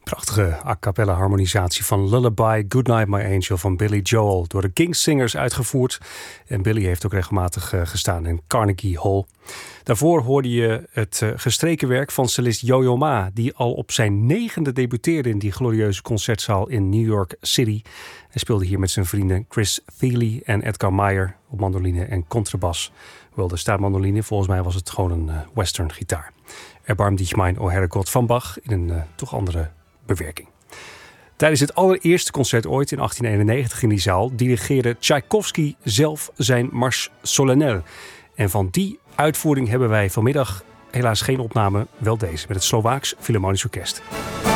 Prachtige a cappella harmonisatie van Lullaby Goodnight My Angel van Billy Joel. Door de King's Singers uitgevoerd. En Billy heeft ook regelmatig gestaan in Carnegie Hall. Daarvoor hoorde je het gestreken werk van cellist Yo-Yo Ma, die al op zijn 9e debuteerde in die glorieuze concertzaal in New York City. Hij speelde hier met zijn vrienden Chris Thile en Edgar Meyer op mandoline en contrabas. Hoewel de staatmandoline, volgens mij was het gewoon een western gitaar. Erbarm dich mein, o Herrgott van Bach in een toch andere bewerking. Tijdens het allereerste concert ooit in 1891 in die zaal dirigeerde Tchaikovsky zelf zijn Mars Solennel. En van die uitvoering hebben wij vanmiddag helaas geen opname, wel deze met het Slovaaks Philharmonisch Orkest.